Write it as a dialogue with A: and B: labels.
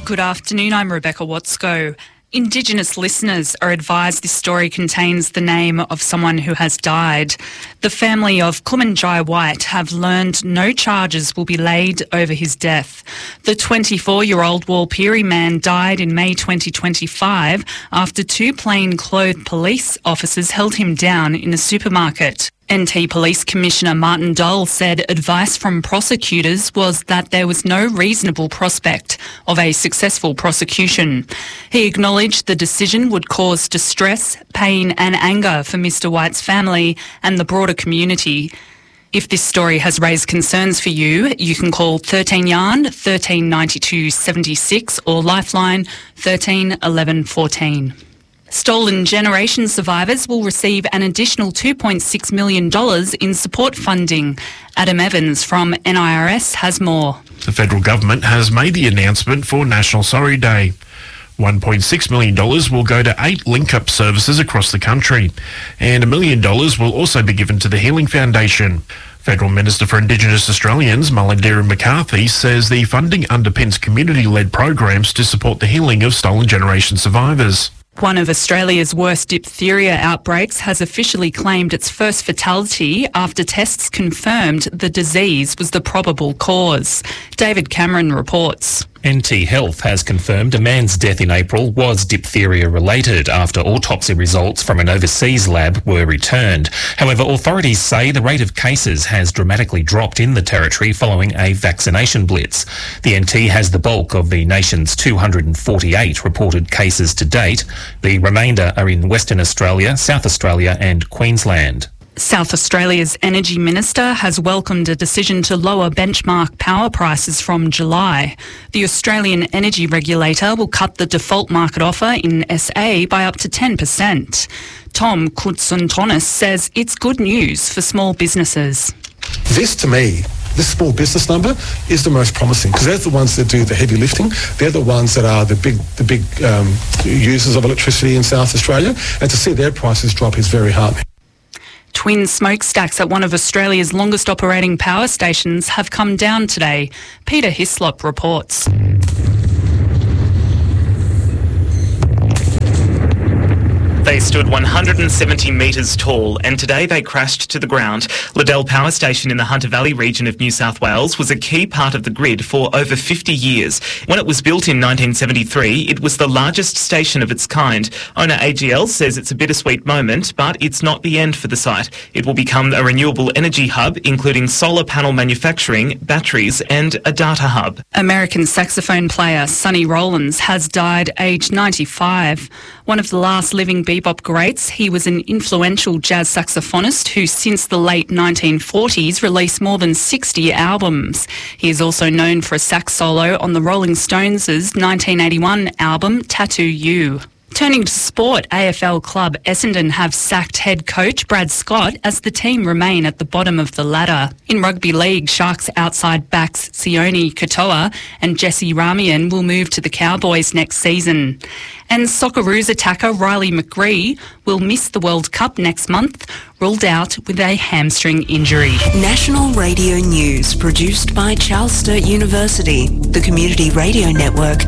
A: Good afternoon, I'm Rebecca Watsco. Indigenous listeners are advised this story contains the name of someone who has died. The family of Kumanjai White have learned no charges will be laid over his death. The 24-year-old Warlpiri man died in May 2025 after two plainclothed police officers held him down in a supermarket. NT Police Commissioner Martin Dole said advice from prosecutors was that there was no reasonable prospect of a successful prosecution. He acknowledged the decision would cause distress, pain and anger for Mr White's family and the broader community. If this story has raised concerns for you, you can call 13 Yarn 13 92 76 or Lifeline 13 11 14. Stolen Generation survivors will receive an additional $2.6 million in support funding. Adam Evans from NIRS has more.
B: The federal government has made the announcement for National Sorry Day. $1.6 million will go to 8 link-up services across the country, and $1 million will also be given to the Healing Foundation. Federal Minister for Indigenous Australians, Mullendera McCarthy, says the funding underpins community-led programs to support the healing of stolen generation survivors.
A: One of Australia's worst diphtheria outbreaks has officially claimed its first fatality after tests confirmed the disease was the probable cause. David Cameron reports.
C: NT Health has confirmed a man's death in April was diphtheria-related after autopsy results from an overseas lab were returned. However, authorities say the rate of cases has dramatically dropped in the territory following a vaccination blitz. The NT has the bulk of the nation's 248 reported cases to date. The remainder are in Western Australia, South Australia and Queensland.
A: South Australia's Energy Minister has welcomed a decision to lower benchmark power prices from July. The Australian Energy Regulator will cut the default market offer in SA by up to 10%. Tom Koutsountonis says it's good news for small businesses.
D: This, to me, this small business number is the most promising because they're the ones that do the heavy lifting. They're the ones that are the big users of electricity in South Australia, and to see their prices drop is very heartening.
A: Twin smokestacks at one of Australia's longest operating power stations have come down today. Peter Hislop reports.
E: They stood 170 metres tall and today they crashed to the ground. Liddell Power Station in the Hunter Valley region of New South Wales was a key part of the grid for over 50 years. When it was built in 1973, it was the largest station of its kind. Owner AGL says it's a bittersweet moment, but it's not the end for the site. It will become a renewable energy hub, including solar panel manufacturing, batteries and a data hub.
A: American saxophone player Sonny Rollins has died aged 95. One of the last living bebop greats, he was an influential jazz saxophonist who since the late 1940s released more than 60 albums. He is also known for a sax solo on the Rolling Stones' 1981 album Tattoo You. Turning to sport, AFL club Essendon have sacked head coach Brad Scott as the team remain at the bottom of the ladder. In rugby league, Sharks outside backs Sione Katoa and Jesse Ramian will move to the Cowboys next season. And Socceroos attacker Riley McGree will miss the World Cup next month, ruled out with a hamstring injury.
F: National Radio News produced by Charles Sturt University, the Community Radio Network.